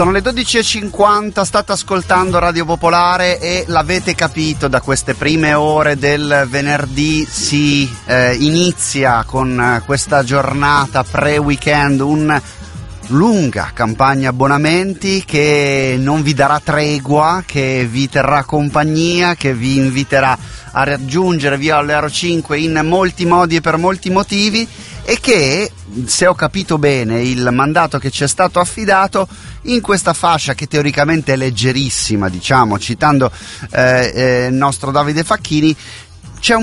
Sono le 12:50, state ascoltando Radio Popolare e l'avete capito, da queste prime ore del venerdì si inizia con questa giornata pre-weekend, una lunga campagna abbonamenti che non vi darà tregua, che vi terrà compagnia, che vi inviterà a raggiungere Viale Aro 5 in molti modi e per molti motivi, e che, se ho capito bene il mandato che ci è stato affidato, in questa fascia che teoricamente è leggerissima, diciamo, citando il nostro Davide Facchini, c'è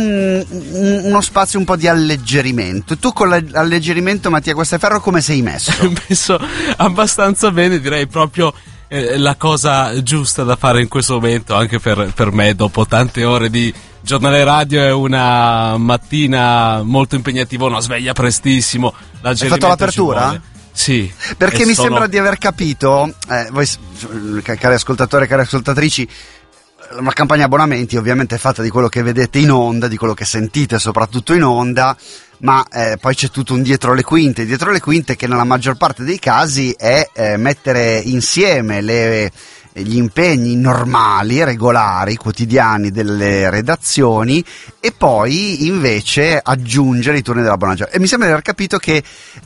uno spazio un po' di alleggerimento. Tu con l'alleggerimento, Mattia Questaferro, come sei messo? Messo abbastanza bene, direi proprio la cosa giusta da fare in questo momento, anche per me, dopo tante ore di giornale radio. È una mattina molto impegnativa, una sveglia prestissimo. Hai fatto l'apertura? Sì. Perché mi sembra di aver capito, voi cari ascoltatori e cari ascoltatrici, la campagna abbonamenti ovviamente è fatta di quello che vedete in onda, di quello che sentite soprattutto in onda, ma poi c'è tutto un dietro le quinte che nella maggior parte dei casi è mettere insieme gli impegni normali, regolari, quotidiani delle redazioni, e poi invece aggiungere i turni dell'abbonaggio. E mi sembra di aver capito che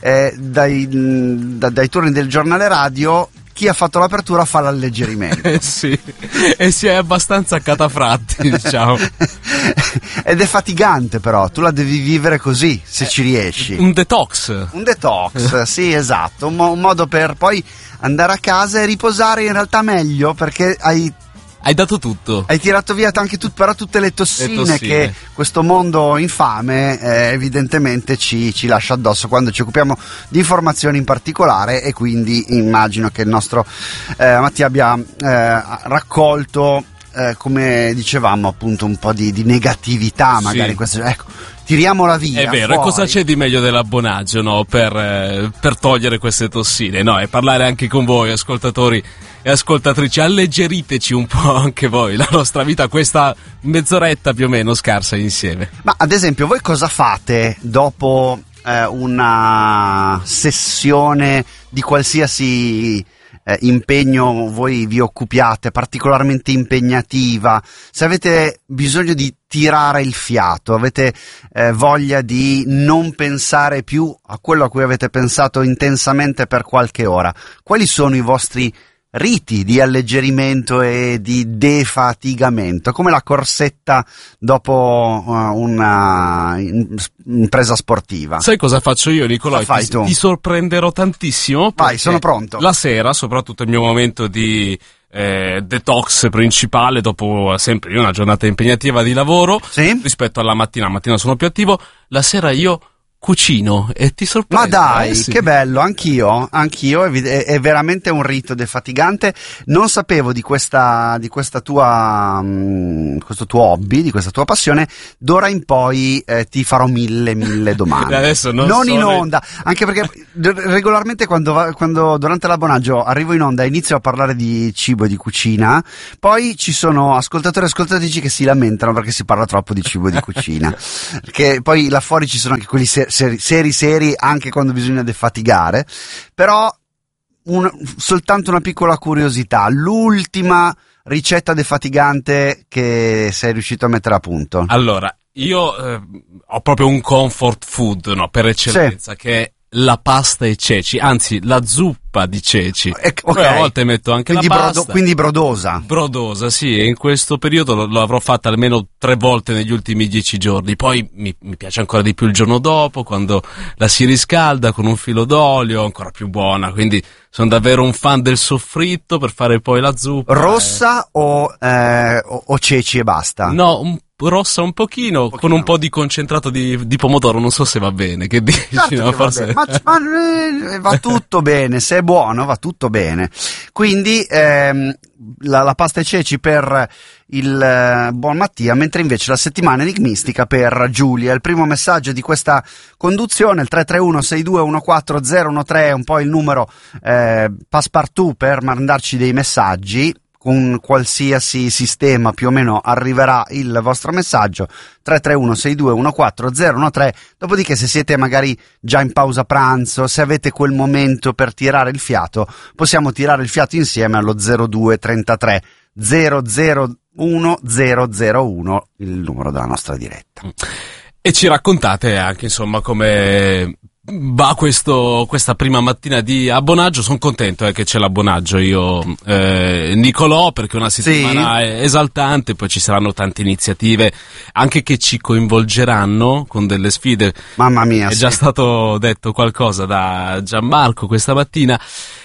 dai turni del giornale radio chi ha fatto l'apertura fa l'alleggerimento. Sì, e si è abbastanza catafratti, diciamo. Ed è fatigante, però tu la devi vivere così, se ci riesci. Un detox, sì, esatto, un modo per poi andare a casa e riposare in realtà meglio, perché hai dato tutto. Hai tirato via anche tutte le tossine che questo mondo infame evidentemente ci lascia addosso quando ci occupiamo di informazioni in particolare, e quindi immagino che il nostro Mattia abbia raccolto, come dicevamo appunto, un po' di negatività magari in questo, ecco, tiriamola via. È vero, fuori. E cosa c'è di meglio dell'abbonaggio, no? Per togliere queste tossine, no? E parlare anche con voi, ascoltatori e ascoltatrici. Alleggeriteci un po' anche voi la nostra vita, questa mezz'oretta più o meno scarsa insieme. Ma ad esempio, voi cosa fate dopo una sessione di qualsiasi impegno voi vi occupiate, particolarmente impegnativa? Se avete bisogno di tirare il fiato, avete voglia di non pensare più a quello a cui avete pensato intensamente per qualche ora, quali sono i vostri riti di alleggerimento e di defatigamento, come la corsetta dopo una impresa sportiva? Sai cosa faccio io, Nicolò? Ti sorprenderò tantissimo. Vai, sono pronto. La sera, soprattutto il mio momento di detox principale, dopo sempre una giornata impegnativa di lavoro, sì? Rispetto alla mattina sono più attivo, la sera io cucino e ti sorprendo. Ma dai, sì. Che bello, anch'io, è veramente un rito defatigante. Non sapevo di questa tua questo tuo hobby, di questa tua passione. D'ora in poi ti farò mille domande. Adesso non in onda, anche perché regolarmente quando durante l'abbonaggio arrivo in onda e inizio a parlare di cibo e di cucina, poi ci sono ascoltatori e ascoltatrici che si lamentano perché si parla troppo di cibo e di cucina, perché poi là fuori ci sono anche quelli seri anche quando bisogna defatigare. Però soltanto una piccola curiosità: l'ultima ricetta defatigante che sei riuscito a mettere a punto? Allora, io ho proprio un comfort food, no, per eccellenza, che è la pasta e ceci, anzi la zuppa di ceci. Okay. Poi a volte metto anche la pasta. Quindi brodosa. Brodosa, sì, e in questo periodo l'avrò fatta almeno 3 volte negli ultimi 10 giorni. Poi mi piace ancora di più il giorno dopo, quando la si riscalda con un filo d'olio, ancora più buona. Quindi sono davvero un fan del soffritto per fare poi la zuppa. Rossa o ceci e basta? No, rossa un pochino, con un po' di concentrato di pomodoro, non so se va bene, che dici? Certo, no, che forse va tutto bene, se è buono va tutto bene. Quindi la pasta e ceci per il buon Mattia, mentre invece la settimana enigmistica per Giulia. Il primo messaggio di questa conduzione, il 331-6214-013, è un po' il numero passepartout per mandarci dei messaggi. con qualsiasi sistema più o meno arriverà il vostro messaggio 331-6214-013. Dopodiché, se siete magari già in pausa pranzo, se avete quel momento per tirare il fiato, possiamo tirare il fiato insieme allo 0233 001 001, il numero della nostra diretta. E ci raccontate anche, insomma, come va questa prima mattina di abbonaggio. Sono contento che c'è l'abbonaggio io, Nicolò, perché è una settimana esaltante. Poi ci saranno tante iniziative anche che ci coinvolgeranno con delle sfide. Mamma mia, è già stato detto qualcosa da Gianmarco questa mattina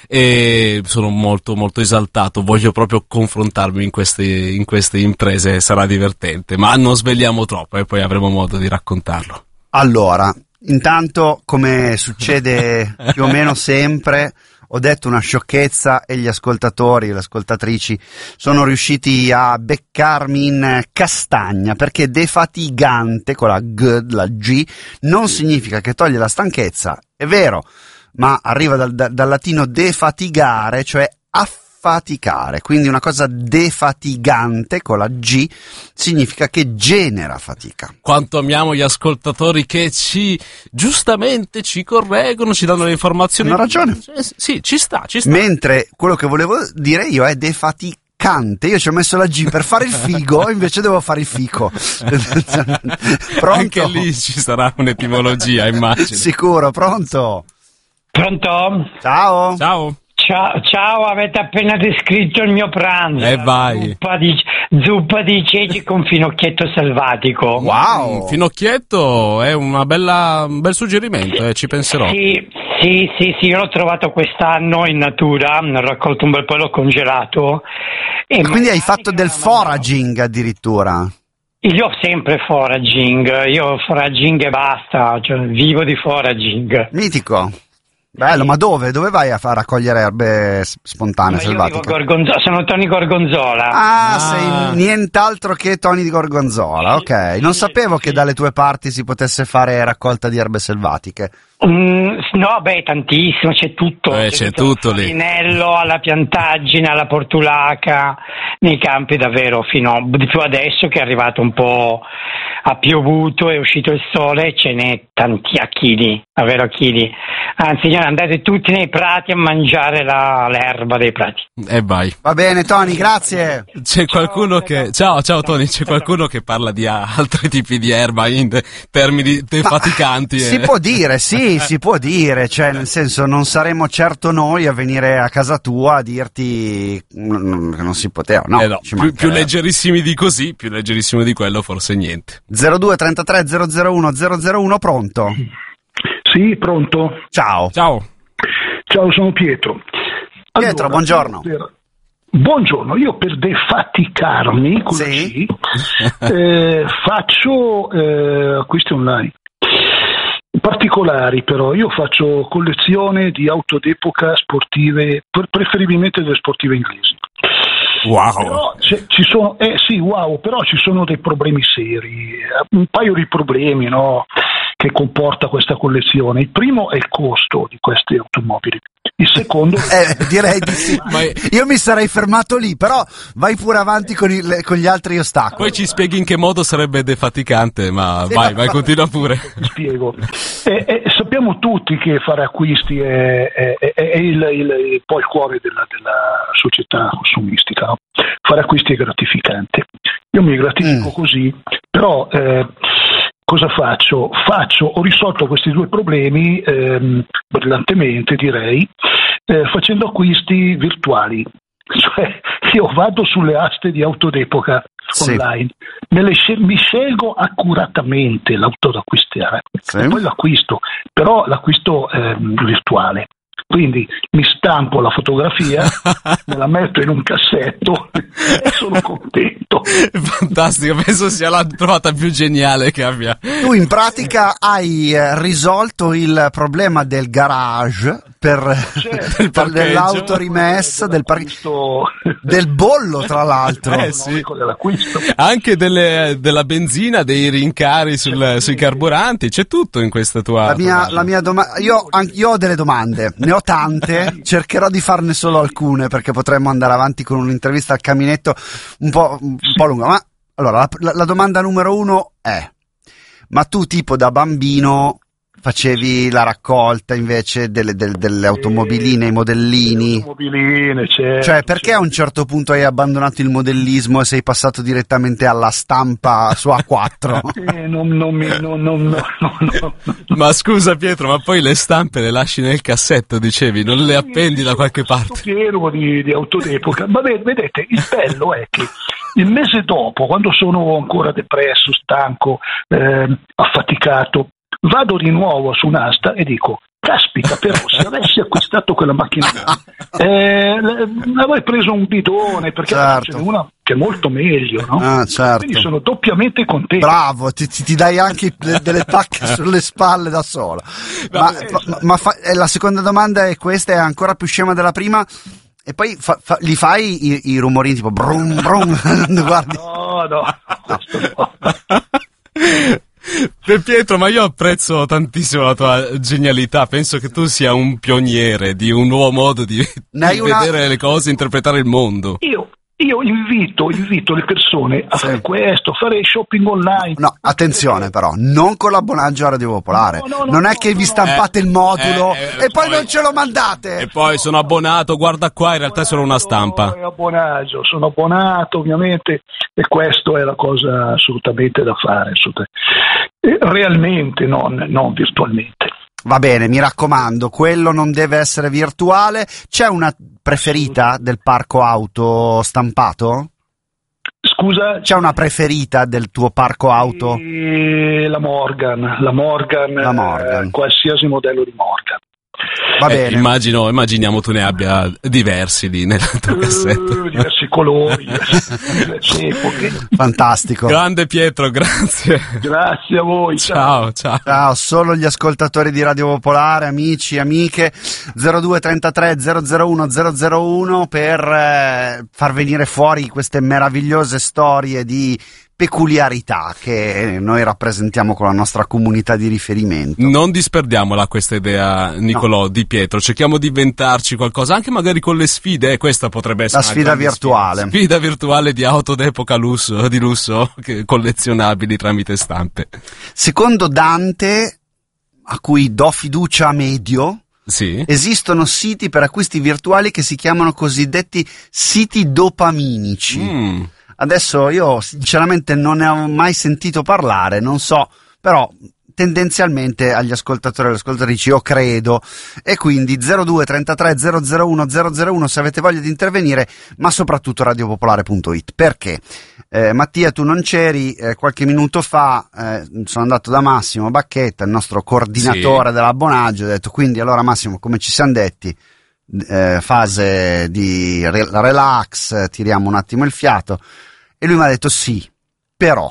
e sono molto molto esaltato. Voglio proprio confrontarmi in queste imprese, sarà divertente, ma non svegliamo troppo e poi avremo modo di raccontarlo. Allora, intanto, come succede più o meno sempre, ho detto una sciocchezza e gli ascoltatori e le ascoltatrici sono riusciti a beccarmi in castagna, perché defatigante con la G non significa che toglie la stanchezza, è vero, ma arriva dal latino defatigare, cioè affaticare, quindi una cosa defatigante con la G significa che genera fatica. Quanto amiamo gli ascoltatori che giustamente ci correggono, ci danno le informazioni. Hanno ragione. Sì, ci sta. Mentre quello che volevo dire io è defaticante. Io ci ho messo la G per fare il figo, invece devo fare il fico. Pronto? Anche lì ci sarà un'etimologia, immagino. Sicuro, pronto? Pronto? Ciao. Ciao, avete appena descritto il mio pranzo. Vai. Zuppa di ceci con finocchietto selvatico. Wow! Finocchietto è un bel suggerimento, ci penserò. Sì, io l'ho trovato quest'anno in natura, ho raccolto un bel po' e l'ho congelato. Quindi hai fatto del foraging addirittura? Io ho sempre foraging e basta, cioè vivo di foraging. Mitico. Bello, ma dove? Dove vai a raccogliere erbe spontanee, selvatiche? Sono Tony Gorgonzola. Sei nient'altro che Tony di Gorgonzola, ok. Non sapevo che dalle tue parti si potesse fare raccolta di erbe selvatiche. No, tantissimo, c'è tutto. C'è tutto lì. Dall'inello alla piantaggine, alla portulaca, nei campi davvero, di più adesso che è arrivato un po', ha piovuto, è uscito il sole, ce n'è tanti a chili, davvero a chili. Anzi, andate tutti nei prati a mangiare l'erba dei prati. E vai. Va bene, Tony, grazie. C'è qualcuno che... Ciao Tony, c'è qualcuno che parla di altri tipi di erba in termini defaticanti. Si può dire, sì, si può dire, cioè nel senso non saremo certo noi a venire a casa tua a dirti che non si poteva, no. Più leggerissimi di così, più leggerissimo di quello, forse niente. 02 33 001 001, pronto? Sì, pronto? Ciao, sono Pietro. Pietro, buongiorno. Buongiorno, io per defaticarmi così faccio acquisti online. Particolari, però io faccio collezione di auto d'epoca sportive, preferibilmente delle sportive inglesi. Wow. Però però ci sono dei problemi seri, un paio di problemi, no, che comporta questa collezione. Il primo è il costo di queste automobili. Il secondo direi di sì. Io mi sarei fermato lì, però vai pure avanti con gli altri ostacoli. Poi ci spieghi in che modo sarebbe defaticante, ma vai, continua pure. Spiego. Sappiamo tutti che fare acquisti è poi il cuore della società consumistica, no? Fare acquisti è gratificante. Io mi gratifico così, però cosa faccio? Ho risolto questi due problemi brillantemente, direi, facendo acquisti virtuali. Cioè, io vado sulle aste di auto d'epoca online, mi scelgo accuratamente l'auto da acquistare, e poi l'acquisto, però l'acquisto virtuale. Quindi mi stampo la fotografia, me la metto in un cassetto e sono contento. Fantastico, penso sia la trovata più geniale che abbia. Tu in pratica hai risolto il problema del garage dell'autorimessa, del bollo, tra l'altro. Sì. Anche della benzina, dei rincari sui carburanti, c'è tutto in questa tua... La mia domanda, io ho delle domande, ne ho tante, cercherò di farne solo alcune perché potremmo andare avanti con un'intervista al caminetto un po' lunga, ma allora la domanda numero 1 è: ma tu tipo da bambino facevi la raccolta invece delle automobiline, i modellini? Automobiline, certo. Cioè, perché a un certo punto hai abbandonato il modellismo e sei passato direttamente alla stampa su A4? No. Ma scusa Pietro, ma poi le stampe le lasci nel cassetto, dicevi, non le appendi da qualche parte? Pieno di auto d'epoca. Ma vedete, il bello è che il mese dopo, quando sono ancora depresso, stanco, affaticato, vado di nuovo su un'asta e dico: caspita, però se avessi acquistato quella macchina avrei preso un bidone, perché certo. c'è una che è molto meglio, no? Certo. Quindi sono doppiamente contento. Bravo, ti dai anche delle tacche sulle spalle da sola. Ma la seconda domanda è questa, è ancora più scema della prima. E poi li fai i rumorini tipo brum brum? Guardi. No, questo no. Pietro, ma io apprezzo tantissimo la tua genialità, penso che tu sia un pioniere di un nuovo modo di vedere le cose, interpretare il mondo. Io invito le persone a fare questo, fare shopping online. No, attenzione però, non con l'abbonaggio a Radio Popolare. Non è che vi stampate il modulo e poi non ce lo mandate. E poi sono abbonato, guarda qua, in realtà sono una stampa. Sono abbonato ovviamente, e questo è la cosa assolutamente da fare, realmente, non virtualmente. Va bene, mi raccomando, quello non deve essere virtuale. C'è una preferita del parco auto stampato? Scusa? C'è una preferita del tuo parco auto? La Morgan. Qualsiasi modello di Morgan. Va bene. Immaginiamo tu ne abbia diversi lì nel tuo cassetto. Diversi colori, diverse epoche. Fantastico. Grande Pietro, grazie. Grazie a voi. Ciao. Ciao, solo gli ascoltatori di Radio Popolare, amici, amiche, 0233 001 001 per far venire fuori queste meravigliose storie di peculiarità che noi rappresentiamo con la nostra comunità di riferimento. Non disperdiamola questa idea, Nicolò, di Pietro. Cerchiamo di inventarci qualcosa, anche magari con le sfide. Questa potrebbe essere la sfida virtuale. Sfida virtuale di auto d'epoca di lusso, collezionabili tramite stampe. Secondo Dante, a cui do fiducia medio, sì, esistono siti per acquisti virtuali che si chiamano cosiddetti siti dopaminici. Adesso io sinceramente non ne ho mai sentito parlare, non so, però tendenzialmente agli ascoltatori e alle ascoltatrici io credo, e quindi 0233 001 001 se avete voglia di intervenire, ma soprattutto radiopopolare.it. Perché? Mattia, tu non c'eri, qualche minuto fa sono andato da Massimo Bacchetta, il nostro coordinatore dell'abbonaggio, ho detto: quindi allora Massimo, come ci siamo detti, fase di relax, tiriamo un attimo il fiato, e lui mi ha detto sì, però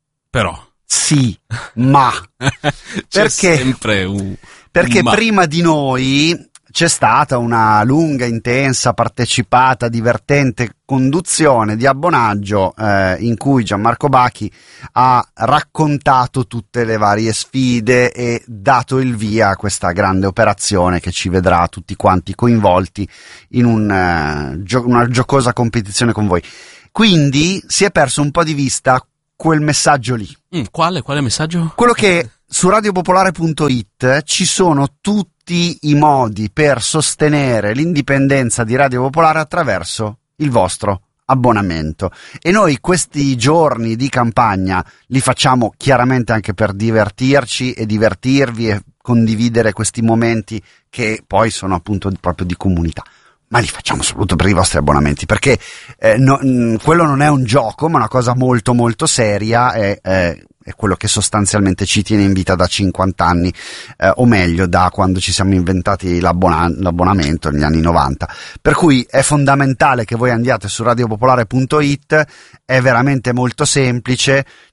sì, ma c'è sempre perché ma. Prima di noi c'è stata una lunga, intensa, partecipata, divertente conduzione di abbonaggio in cui Gianmarco Bachi ha raccontato tutte le varie sfide e dato il via a questa grande operazione che ci vedrà tutti quanti coinvolti in una giocosa competizione con voi. Quindi si è perso un po' di vista quel messaggio lì. Quale messaggio? Quello che su radiopopolare.it ci sono tutti i modi per sostenere l'indipendenza di Radio Popolare attraverso il vostro abbonamento, e noi questi giorni di campagna li facciamo chiaramente anche per divertirci e divertirvi e condividere questi momenti che poi sono appunto proprio di comunità. Ma li facciamo soprattutto per i vostri abbonamenti, perché quello non è un gioco, ma una cosa molto molto seria, è quello che sostanzialmente ci tiene in vita da 50 anni, o meglio da quando ci siamo inventati l'abbonamento negli anni 90. Per cui è fondamentale che voi andiate su radiopopolare.it, è veramente molto semplice,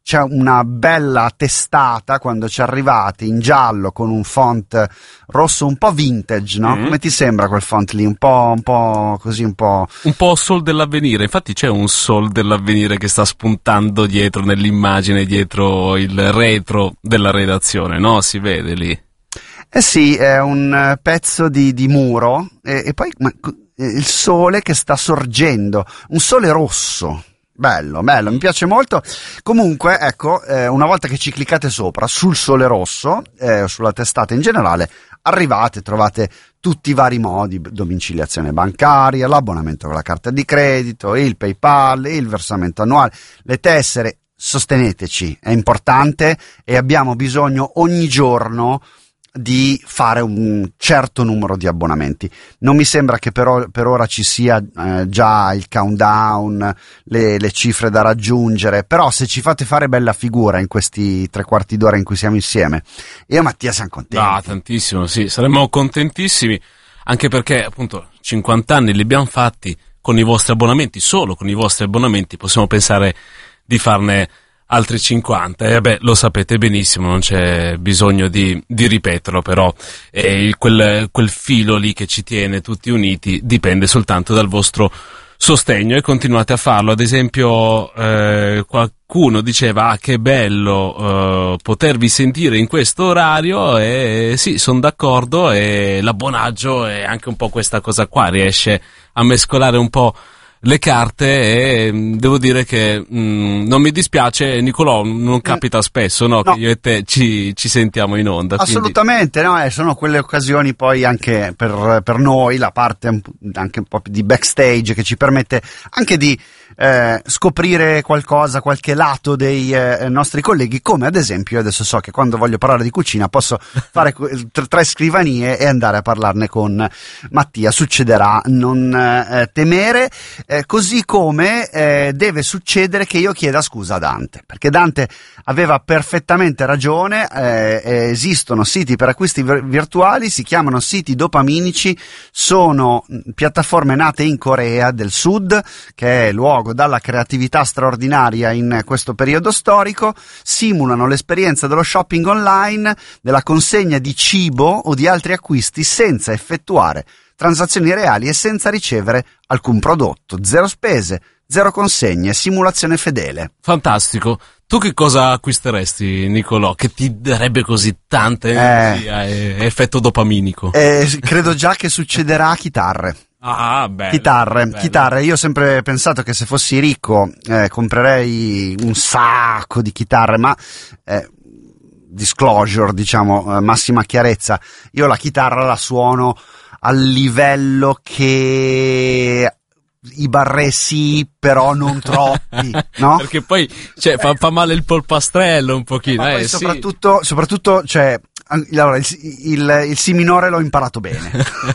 c'è una bella testata quando ci arrivate in giallo con un font rosso un po' vintage, no? Come ti sembra quel font lì? Un po' così, un po' Sol dell'Avvenire. Infatti c'è un Sol dell'Avvenire che sta spuntando dietro nell'immagine, dietro il retro della redazione, no? Si vede lì. Eh sì, è un pezzo di muro e poi il sole che sta sorgendo, un sole rosso. Bello, mi piace molto. Comunque, ecco, una volta che ci cliccate sopra sul sole rosso, sulla testata in generale, trovate tutti i vari modi: domiciliazione bancaria, l'abbonamento con la carta di credito, il PayPal, il versamento annuale, le tessere. Sosteneteci, è importante e abbiamo bisogno ogni giorno di fare un certo numero di abbonamenti. Non mi sembra che per ora ci sia già il countdown, le cifre da raggiungere, però se ci fate fare bella figura in questi 3/4 d'ora in cui siamo insieme, io e Mattia siamo contenti. Ah, tantissimo, sì, saremmo contentissimi, anche perché appunto 50 anni li abbiamo fatti con i vostri abbonamenti, solo con i vostri abbonamenti possiamo pensare di farne altri 50, e lo sapete benissimo, non c'è bisogno di ripeterlo, però quel filo lì che ci tiene tutti uniti dipende soltanto dal vostro sostegno, e continuate a farlo. Ad esempio qualcuno diceva che bello potervi sentire in questo orario, e sì, sono d'accordo, e l'abbonaggio è anche un po' questa cosa qua, riesce a mescolare un po' le carte, e devo dire che non mi dispiace, Nicolò, non capita spesso, no? Che io e te ci sentiamo in onda. Assolutamente, quindi... no, sono quelle occasioni poi anche per noi, la parte anche un po' di backstage, che ci permette anche di scoprire qualche lato dei nostri colleghi, come ad esempio io adesso so che quando voglio parlare di cucina posso fare 3 scrivanie e andare a parlarne con Mattia. Succederà, non temere. Così come deve succedere che io chieda scusa a Dante, perché Dante aveva perfettamente ragione. Esistono siti per acquisti virtuali, si chiamano siti dopaminici, sono piattaforme nate in Corea del Sud, che è luogo dalla creatività straordinaria in questo periodo storico, simulano l'esperienza dello shopping online, della consegna di cibo o di altri acquisti senza effettuare transazioni reali e senza ricevere alcun prodotto, 0 spese, 0 consegne, simulazione fedele. Fantastico. Tu che cosa acquisteresti, Nicolò, che ti darebbe così tanta energia e effetto dopaminico? Credo già che succederà a chitarre. Ah, bello, chitarre. Io ho sempre pensato che se fossi ricco comprerei un sacco di chitarre, ma disclosure, diciamo, massima chiarezza, io la chitarra la suono al livello che i barré sì, però non troppi, no? Perché poi fa male il polpastrello un pochino. Ma poi soprattutto allora, il si minore l'ho imparato bene.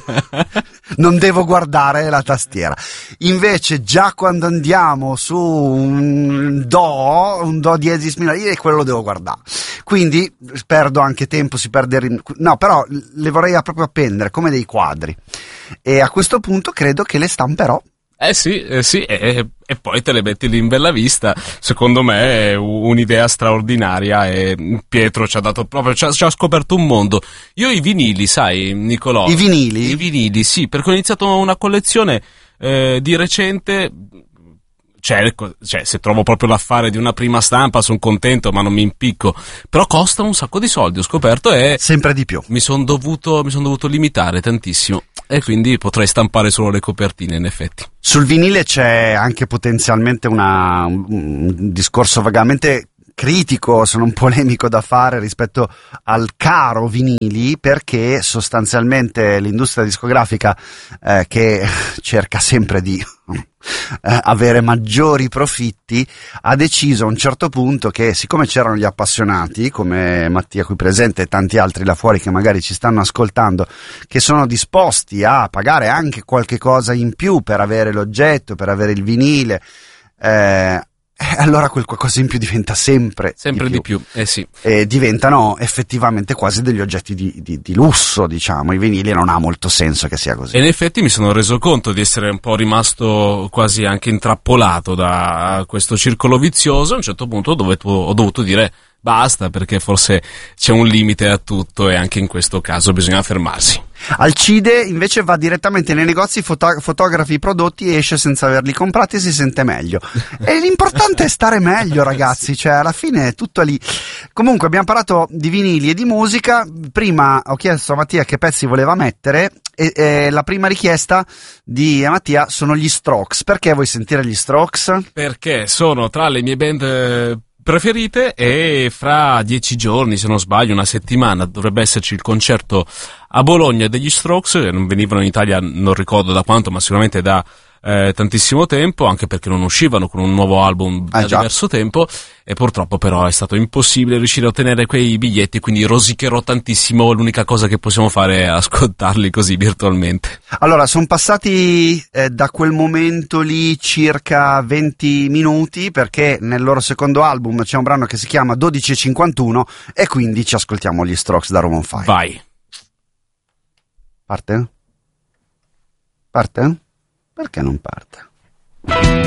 Non devo guardare la tastiera. Invece già quando andiamo su un do diesis minore, quello lo devo guardare. Quindi perdo anche tempo, si perde. No, però le vorrei proprio appendere come dei quadri. E a questo punto credo che le stamperò. Sì, e poi te le metti lì in bella vista. Secondo me è un'idea straordinaria, e Pietro ci ha dato proprio, ci ha scoperto un mondo. Io i vinili, sai, Nicolò? I vinili? I vinili, sì, perché ho iniziato una collezione di recente. Se trovo proprio l'affare di una prima stampa sono contento, ma non mi impicco. Però costa un sacco di soldi, ho scoperto, e sempre di più. Mi son dovuto limitare tantissimo, e quindi potrei stampare solo le copertine, in effetti. Sul vinile c'è anche potenzialmente un discorso vagamente critico, se non polemico, da fare rispetto al caro vinili, perché sostanzialmente l'industria discografica che cerca sempre di avere maggiori profitti ha deciso a un certo punto che, siccome c'erano gli appassionati come Mattia qui presente e tanti altri là fuori che magari ci stanno ascoltando, che sono disposti a pagare anche qualche cosa in più per avere l'oggetto, per avere il vinile, allora quel qualcosa in più diventa sempre di più. Sì. Diventano effettivamente quasi degli oggetti di lusso, diciamo. I vinili non ha molto senso che sia così. E in effetti mi sono reso conto di essere un po' rimasto quasi anche intrappolato da questo circolo vizioso. A un certo punto ho dovuto dire basta, perché forse c'è un limite a tutto e anche in questo caso bisogna fermarsi. Alcide invece va direttamente nei negozi, fotografi i prodotti e esce senza averli comprati e si sente meglio. E l'importante è stare meglio, ragazzi, cioè alla fine è tutto lì. Comunque abbiamo parlato di vinili e di musica. Prima ho chiesto a Mattia che pezzi voleva mettere e la prima richiesta di Mattia sono gli Strokes. Perché vuoi sentire gli Strokes? Perché sono tra le mie band preferite e fra 10 giorni, se non sbaglio, una settimana, dovrebbe esserci il concerto a Bologna degli Strokes. Non venivano in Italia, non ricordo da quanto, ma sicuramente da tantissimo tempo, anche perché non uscivano con un nuovo album da diverso tempo, e purtroppo però è stato impossibile riuscire a ottenere quei biglietti, quindi rosicherò tantissimo. L'unica cosa che possiamo fare è ascoltarli così virtualmente. Allora, sono passati da quel momento lì circa 20 minuti, perché nel loro secondo album c'è un brano che si chiama 12:51 e quindi ci ascoltiamo gli Strokes da Room 5. Vai. Parte? Parte? Perché non parte?